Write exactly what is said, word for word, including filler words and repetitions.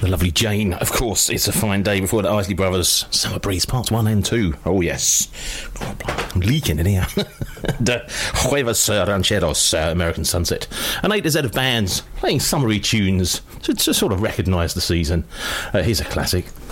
the lovely Jane. Of course, it's a fine day before the Isley Brothers Summer Breeze Parts one and two. Oh, yes. I'm leaking in here. The Jueves uh, Rancheros, uh, American Sunset. An A to Z of bands playing summery tunes to, to sort of recognise the season. Uh, here's a classic.